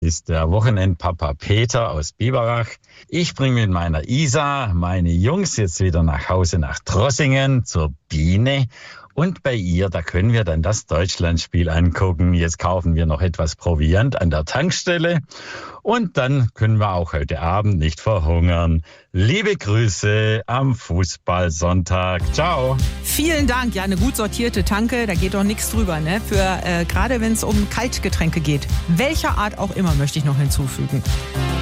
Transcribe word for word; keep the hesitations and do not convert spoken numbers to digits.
ist der Wochenendpapa Peter aus Biberach. Ich bringe mit meiner Isa meine Jungs jetzt wieder nach Hause nach Trossingen zur Biene. Und bei ihr, da können wir dann das Deutschlandspiel angucken. Jetzt kaufen wir noch etwas Proviant an der Tankstelle. Und dann können wir auch heute Abend nicht verhungern. Liebe Grüße am Fußballsonntag. Ciao. Vielen Dank. Ja, eine gut sortierte Tanke, da geht doch nichts drüber, ne? Für äh, gerade wenn es um Kaltgetränke geht. Welcher Art auch immer, möchte ich noch hinzufügen.